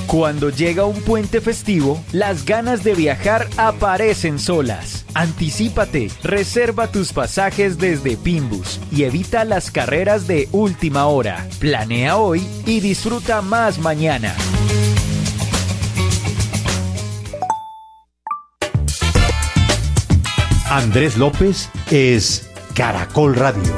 Cuando llega un puente festivo, las ganas de viajar aparecen solas. Anticípate, reserva tus pasajes desde Pinbus y evita las carreras de última hora. Planea hoy y disfruta más mañana. Andrés López es Caracol Radio.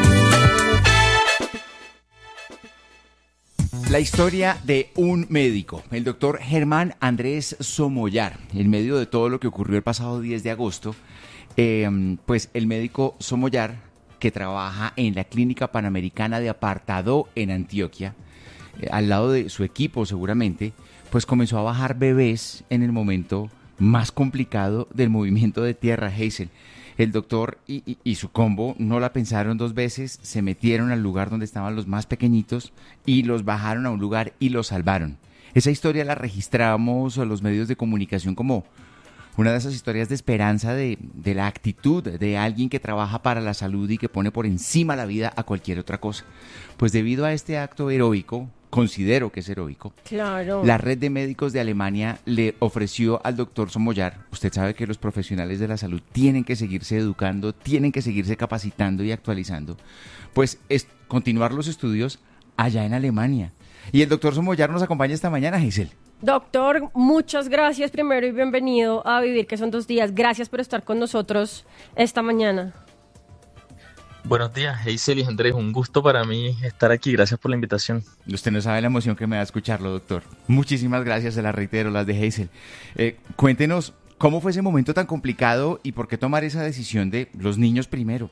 La historia de un médico, el doctor Germán Andrés Somoyar. En medio de todo lo que ocurrió el pasado 10 de agosto, pues el médico Somoyar, que trabaja en la Clínica Panamericana de Apartadó en Antioquia, al lado de su equipo seguramente, pues comenzó a bajar bebés en el momento más complicado del movimiento de tierra, Hazel. El doctor y su combo no la pensaron dos veces, se metieron al lugar donde estaban los más pequeñitos y los bajaron a un lugar y los salvaron. Esa historia la registramos a los medios de comunicación como una de esas historias de esperanza de la actitud de alguien que trabaja para la salud y que pone por encima la vida a cualquier otra cosa. Pues debido a este acto heroico, considero que es heroico, claro, la Red de Médicos de Alemania le ofreció al doctor Somoyar, usted sabe que los profesionales de la salud tienen que seguirse educando, tienen que seguirse capacitando y actualizando, pues es continuar los estudios allá en Alemania. Y el doctor Somoyar nos acompaña esta mañana, Giselle. Doctor, muchas gracias primero y bienvenido a Vivir, que son 2 días. Gracias por estar con nosotros esta mañana. Buenos días, Hazel y Andrés, un gusto para mí estar aquí, gracias por la invitación. Usted no sabe la emoción que me da escucharlo, doctor. Muchísimas gracias, se las reitero, las de Hazel. Cuéntenos, ¿cómo fue ese momento tan complicado y por qué tomar esa decisión de los niños primero?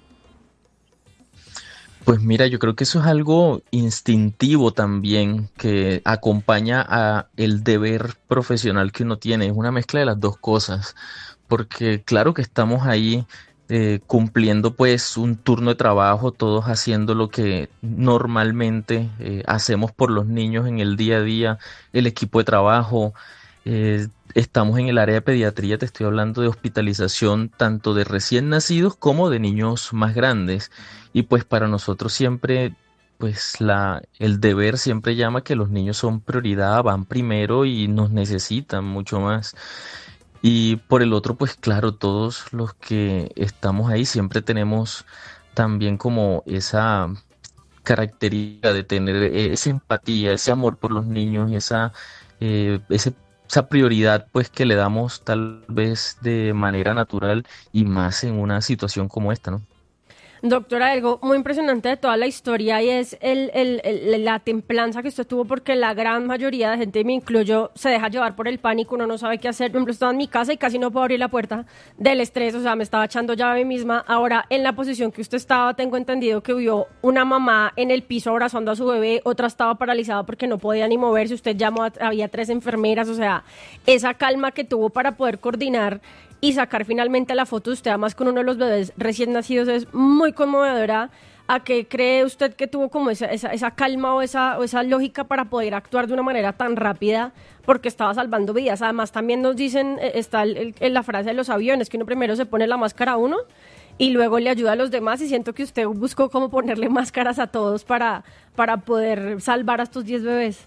Pues mira, yo creo que eso es algo instintivo también, que acompaña a el deber profesional que uno tiene, es una mezcla de las dos cosas, porque claro que estamos ahí cumpliendo pues un turno de trabajo, todos haciendo lo que normalmente hacemos por los niños en el día a día, el equipo de trabajo, estamos en el área de pediatría, te estoy hablando de hospitalización tanto de recién nacidos como de niños más grandes, y pues para nosotros siempre pues el deber siempre llama que los niños son prioridad, van primero y nos necesitan mucho más. Y por el otro, pues claro, todos los que estamos ahí siempre tenemos también como esa característica de tener esa empatía, ese amor por los niños y esa prioridad pues que le damos tal vez de manera natural y más en una situación como esta, ¿no? Doctora, algo muy impresionante de toda la historia y es la templanza que usted tuvo, porque la gran mayoría de gente, me incluyo, se deja llevar por el pánico, uno no sabe qué hacer. Por ejemplo, estaba en mi casa y casi no puedo abrir la puerta del estrés, o sea, me estaba echando llave a mí misma. Ahora, en la posición que usted estaba, tengo entendido que vio una mamá en el piso abrazando a su bebé, otra estaba paralizada porque no podía ni moverse, usted llamó, había 3 enfermeras, o sea, esa calma que tuvo para poder coordinar y sacar finalmente la foto de usted, además con uno de los bebés recién nacidos, es muy conmovedora. ¿A qué cree usted que tuvo como esa calma o esa lógica para poder actuar de una manera tan rápida? Porque estaba salvando vidas. Además, también nos dicen, está la frase de los aviones, que uno primero se pone la máscara a uno y luego le ayuda a los demás, y siento que usted buscó cómo ponerle máscaras a todos para poder salvar a estos 10 bebés.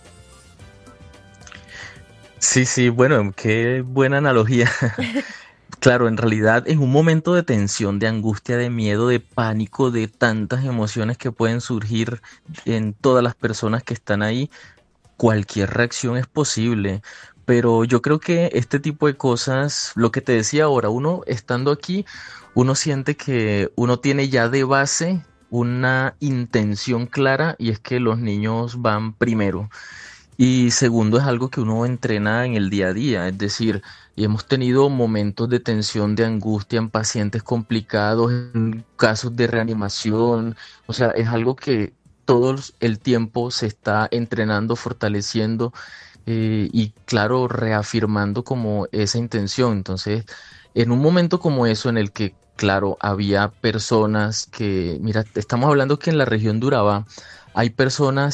Sí, bueno, qué buena analogía. Claro, en realidad en un momento de tensión, de angustia, de miedo, de pánico, de tantas emociones que pueden surgir en todas las personas que están ahí, cualquier reacción es posible. Pero yo creo que este tipo de cosas, lo que te decía ahora, uno estando aquí, uno siente que uno tiene ya de base una intención clara, y es que los niños van primero. Y segundo, es algo que uno entrena en el día a día, es decir, y hemos tenido momentos de tensión, de angustia en pacientes complicados, en casos de reanimación, o sea, es algo que todo el tiempo se está entrenando, fortaleciendo y claro, reafirmando como esa intención. Entonces, en un momento como eso en el que, claro, había personas que, mira, estamos hablando que en la región de Urabá hay personas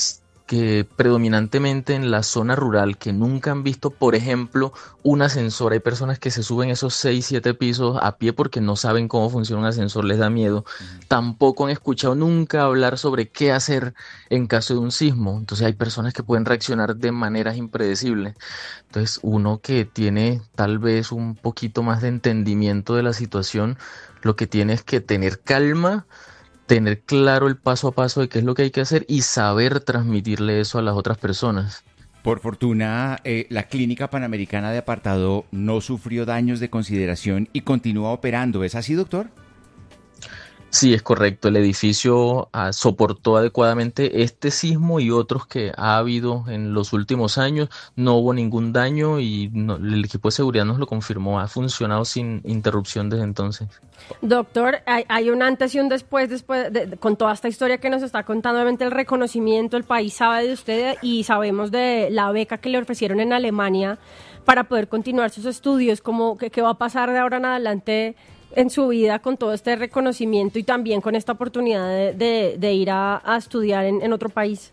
que predominantemente en la zona rural, que nunca han visto, por ejemplo, un ascensor. Hay personas que se suben esos 6, 7 pisos a pie porque no saben cómo funciona un ascensor, les da miedo. Tampoco han escuchado nunca hablar sobre qué hacer en caso de un sismo. Entonces hay personas que pueden reaccionar de maneras impredecibles. Entonces uno que tiene tal vez un poquito más de entendimiento de la situación, lo que tiene es que tener calma, tener claro el paso a paso de qué es lo que hay que hacer y saber transmitirle eso a las otras personas. Por fortuna, la Clínica Panamericana de Apartado no sufrió daños de consideración y continúa operando. ¿Es así, doctor? Sí, es correcto. El edificio soportó adecuadamente este sismo y otros que ha habido en los últimos años. No hubo ningún daño y el equipo de seguridad nos lo confirmó. Ha funcionado sin interrupción desde entonces. Doctor, hay un antes y un después con toda esta historia que nos está contando. Obviamente el reconocimiento, el país sabe de usted y sabemos de la beca que le ofrecieron en Alemania para poder continuar sus estudios. ¿Qué va a pasar de ahora en adelante en su vida con todo este reconocimiento y también con esta oportunidad de ir a estudiar en otro país?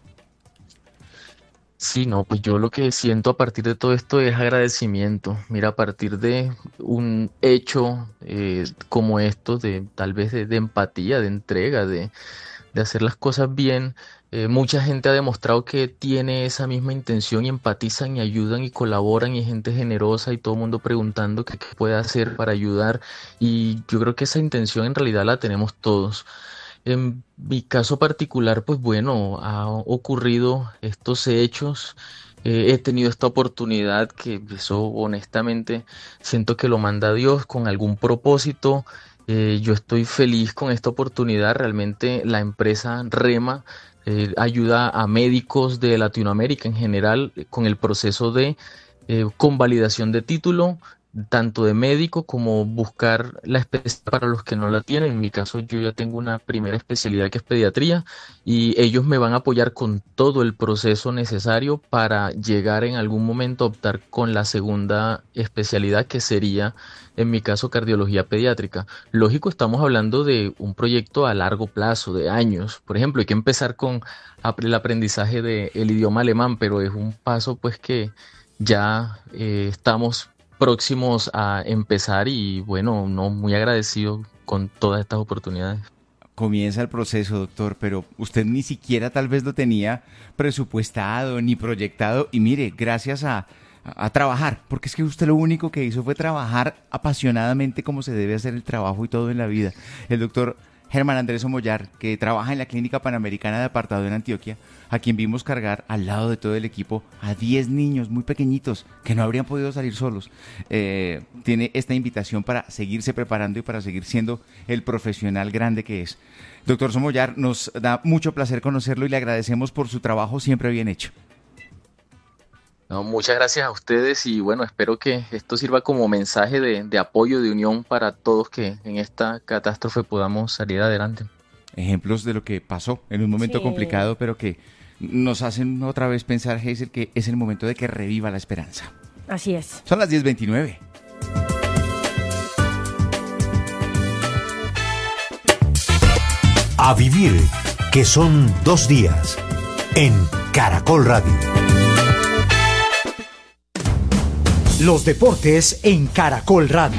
Sí, no, pues yo lo que siento a partir de todo esto es agradecimiento. Mira, a partir de un hecho como esto, tal vez de empatía, de entrega, de hacer las cosas bien, mucha gente ha demostrado que tiene esa misma intención y empatizan y ayudan y colaboran y hay gente generosa y todo el mundo preguntando qué puede hacer para ayudar y yo creo que esa intención en realidad la tenemos todos. En mi caso particular, pues bueno, ha ocurrido estos hechos, he tenido esta oportunidad que eso honestamente siento que lo manda Dios con algún propósito. Yo estoy feliz con esta oportunidad, realmente la empresa Rema ayuda a médicos de Latinoamérica en general con el proceso de convalidación de título, tanto de médico como buscar la especialidad para los que no la tienen. En mi caso yo ya tengo una primera especialidad que es pediatría y ellos me van a apoyar con todo el proceso necesario para llegar en algún momento a optar con la segunda especialidad que sería en mi caso cardiología pediátrica. Lógico, estamos hablando de un proyecto a largo plazo, de años. Por ejemplo, hay que empezar con el aprendizaje del idioma alemán, pero es un paso pues que ya estamos próximos a empezar y bueno, no muy agradecido con todas estas oportunidades. Comienza el proceso, doctor, pero usted ni siquiera tal vez lo tenía presupuestado ni proyectado y mire, gracias a trabajar, porque es que usted lo único que hizo fue trabajar apasionadamente como se debe hacer el trabajo y todo en la vida. El doctor Germán Andrés Somollar, que trabaja en la Clínica Panamericana de Apartado en Antioquia, a quien vimos cargar al lado de todo el equipo a 10 niños muy pequeñitos que no habrían podido salir solos. Tiene esta invitación para seguirse preparando y para seguir siendo el profesional grande que es. Doctor Somollar, nos da mucho placer conocerlo y le agradecemos por su trabajo siempre bien hecho. No, muchas gracias a ustedes y bueno, espero que esto sirva como mensaje de apoyo, de unión para todos que en esta catástrofe podamos salir adelante. Ejemplos de lo que pasó en un momento complicado, pero que nos hacen otra vez pensar, Hazel, que es el momento de que reviva la esperanza. Así es. Son las 10:29. A vivir, que son 2 días, en Caracol Radio. Los deportes en Caracol Radio.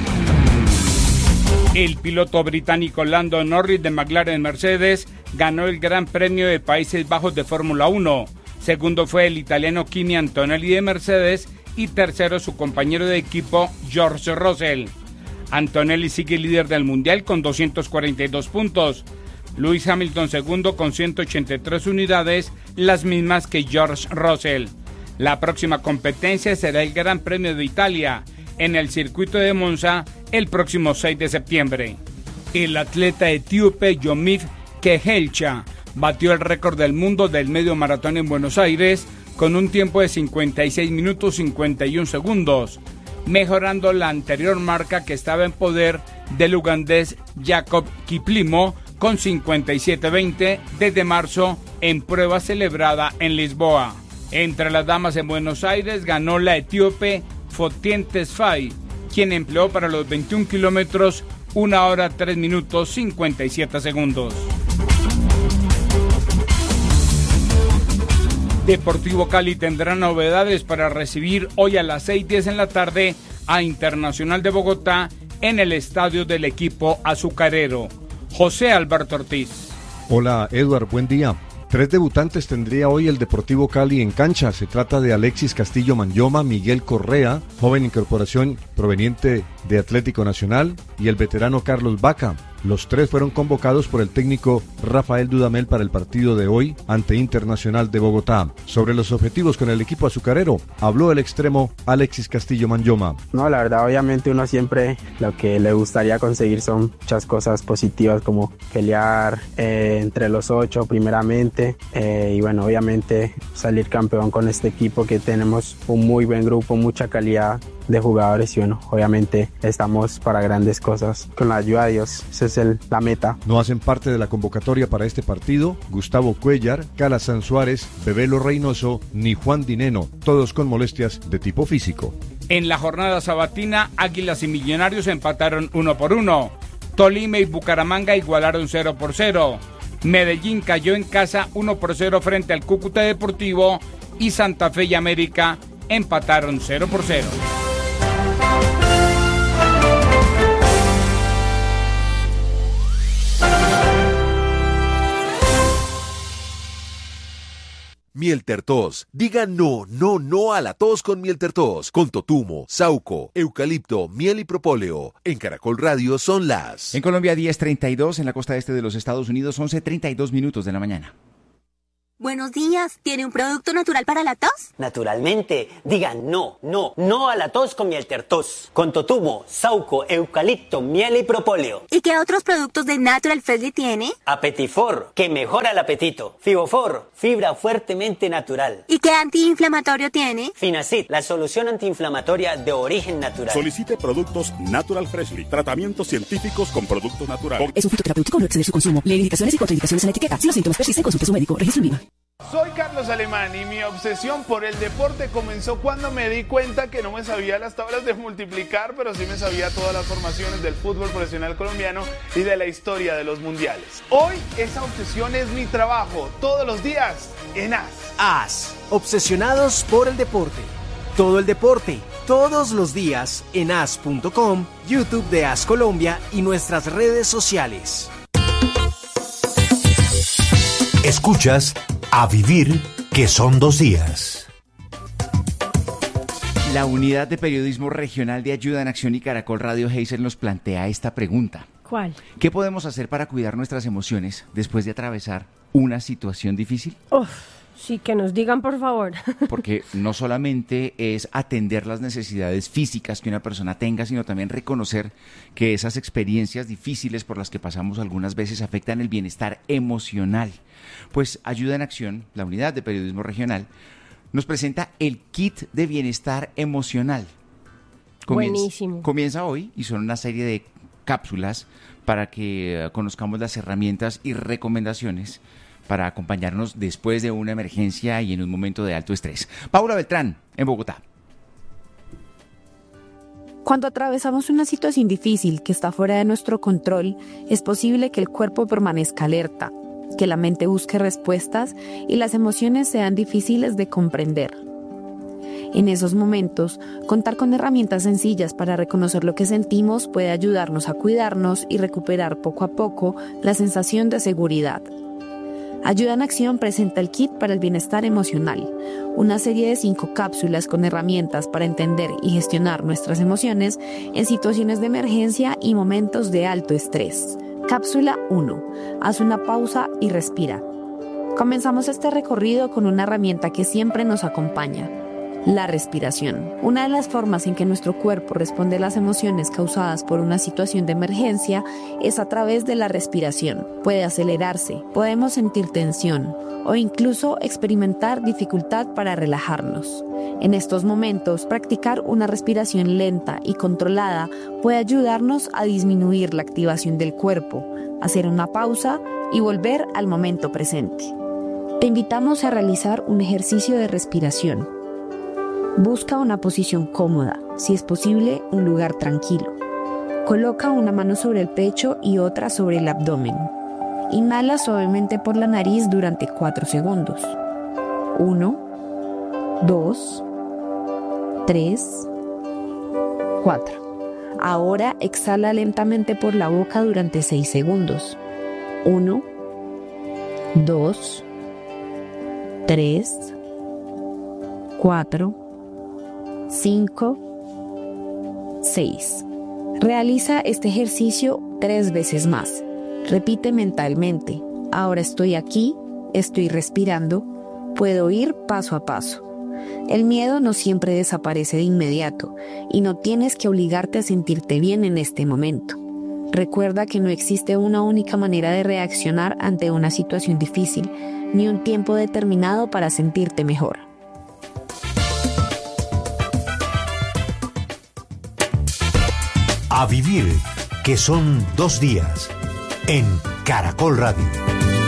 El piloto británico Lando Norris de McLaren Mercedes ganó el Gran Premio de Países Bajos de Fórmula 1. Segundo fue el italiano Kimi Antonelli de Mercedes y tercero su compañero de equipo George Russell. Antonelli sigue líder del Mundial con 242 puntos. Lewis Hamilton segundo con 183 unidades, las mismas que George Russell. La próxima competencia será el Gran Premio de Italia en el circuito de Monza el próximo 6 de septiembre. El atleta etíope Yomif Kehelcha batió el récord del mundo del medio maratón en Buenos Aires con un tiempo de 56 minutos 51 segundos, mejorando la anterior marca que estaba en poder del ugandés Jacob Kiplimo con 57:20 desde marzo en prueba celebrada en Lisboa. Entre las damas en Buenos Aires ganó la etíope Fotien Tesfaye, quien empleó para los 21 kilómetros 1 hora 3 minutos 57 segundos. Deportivo Cali tendrá novedades para recibir hoy a las 6:10 en la tarde a Internacional de Bogotá en el estadio del equipo azucarero. José Alberto Ortiz. Hola, Edward, buen día. 3 debutantes tendría hoy el Deportivo Cali en cancha. Se trata de Alexis Castillo Manyoma, Miguel Correa, joven incorporación proveniente de Atlético Nacional, y el veterano Carlos Vaca. Los 3 fueron convocados por el técnico Rafael Dudamel para el partido de hoy ante Internacional de Bogotá. Sobre los objetivos con el equipo azucarero, habló el extremo Alexis Castillo Manyoma. No, la verdad, obviamente uno siempre lo que le gustaría conseguir son muchas cosas positivas, como pelear entre los 8 primeramente, y bueno, obviamente salir campeón con este equipo, que tenemos un muy buen grupo, mucha calidad de jugadores, y bueno, obviamente estamos para grandes cosas. Con la ayuda de Dios, esa es la meta. No hacen parte de la convocatoria para este partido Gustavo Cuellar, Calazán Suárez, Bebelo Reynoso ni Juan Dineno, todos con molestias de tipo físico. En la jornada sabatina, Águilas y Millonarios empataron 1-1. Tolima y Bucaramanga igualaron 0-0. Medellín cayó en casa 1-0 frente al Cúcuta Deportivo y Santa Fe y América empataron 0-0. Mielter Tos. Diga no, no, no a la tos con Mielter Tos. Con totumo, sauco, eucalipto, miel y propóleo. En Caracol Radio son las... En Colombia 10:32, en la costa este de los Estados Unidos 11:32 de la mañana. Buenos días, ¿tiene un producto natural para la tos? Naturalmente, diga no, no, no a la tos con Mielter Tos. Con totumo, sauco, eucalipto, miel y propóleo. ¿Y qué otros productos de Natural Freshly tiene? Apetifor, que mejora el apetito. Fibofor, fibra fuertemente natural. ¿Y qué antiinflamatorio tiene? Finacid, la solución antiinflamatoria de origen natural. Solicite productos Natural Freshly, tratamientos científicos con productos naturales. Es un fitoterapéutico, no exceder su consumo. Lee indicaciones y contraindicaciones en la etiqueta. Si los síntomas persisten, consulte a su médico. Registro INVIMA. Soy Carlos Alemán y mi obsesión por el deporte comenzó cuando me di cuenta que no me sabía las tablas de multiplicar, pero sí me sabía todas las formaciones del fútbol profesional colombiano y de la historia de los mundiales. Hoy esa obsesión es mi trabajo, todos los días en AS. AS, obsesionados por el deporte. Todo el deporte, todos los días en as.com, YouTube de AS Colombia y nuestras redes sociales. Escuchas A Vivir, que son 2 días. La Unidad de Periodismo Regional de Ayuda en Acción y Caracol Radio Heiser nos plantea esta pregunta. ¿Cuál? ¿Qué podemos hacer para cuidar nuestras emociones después de atravesar una situación difícil? Sí, que nos digan, por favor. Porque no solamente es atender las necesidades físicas que una persona tenga, sino también reconocer que esas experiencias difíciles por las que pasamos algunas veces afectan el bienestar emocional. Pues Ayuda en Acción, la Unidad de Periodismo Regional, nos presenta el kit de bienestar emocional. Buenísimo. Comienza hoy y son una serie de cápsulas para que conozcamos las herramientas y recomendaciones para acompañarnos después de una emergencia y en un momento de alto estrés. Paula Beltrán, en Bogotá. Cuando atravesamos una situación difícil que está fuera de nuestro control, es posible que el cuerpo permanezca alerta, que la mente busque respuestas y las emociones sean difíciles de comprender. En esos momentos, contar con herramientas sencillas para reconocer lo que sentimos puede ayudarnos a cuidarnos y recuperar poco a poco la sensación de seguridad. Ayuda en Acción presenta el kit para el bienestar emocional, una serie de 5 cápsulas con herramientas para entender y gestionar nuestras emociones en situaciones de emergencia y momentos de alto estrés. Cápsula 1. Haz una pausa y respira. Comenzamos este recorrido con una herramienta que siempre nos acompaña: la respiración. Una de las formas en que nuestro cuerpo responde a las emociones causadas por una situación de emergencia es a través de la respiración. Puede acelerarse, podemos sentir tensión o incluso experimentar dificultad para relajarnos. En estos momentos, practicar una respiración lenta y controlada puede ayudarnos a disminuir la activación del cuerpo, hacer una pausa y volver al momento presente. Te invitamos a realizar un ejercicio de respiración. Busca una posición cómoda, si es posible, un lugar tranquilo. Coloca una mano sobre el pecho y otra sobre el abdomen. Inhala suavemente por la nariz durante 4 segundos. 1, 2, 3, 4. Ahora exhala lentamente por la boca durante 6 segundos. 1, 2, 3, 4, 5, 6. Realiza este ejercicio 3 veces más. Repite mentalmente: ahora estoy aquí, estoy respirando, puedo ir paso a paso. El miedo no siempre desaparece de inmediato y no tienes que obligarte a sentirte bien en este momento. Recuerda que no existe una única manera de reaccionar ante una situación difícil, ni un tiempo determinado para sentirte mejor. A vivir, que son 2 días, en Caracol Radio.